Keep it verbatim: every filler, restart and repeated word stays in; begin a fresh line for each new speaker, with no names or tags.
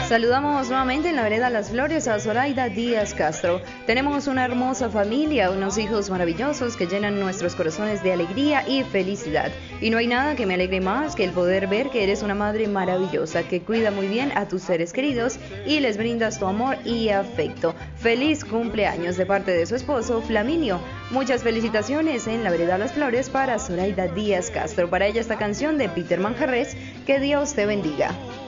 Saludamos nuevamente en la vereda Las Flores a Zoraida Díaz Castro. Tenemos una hermosa familia, unos hijos maravillosos que llenan nuestros corazones de alegría y felicidad. Y no hay nada que me alegre más que el poder ver que eres una madre maravillosa, que cuida muy bien a tus seres queridos y les brindas tu amor y afecto. Feliz cumpleaños de parte de su esposo, Flaminio. Muchas felicitaciones en la vereda Las Flores para Zoraida Díaz Castro. Para ella esta canción de Peter Manjarres, que Dios te bendiga.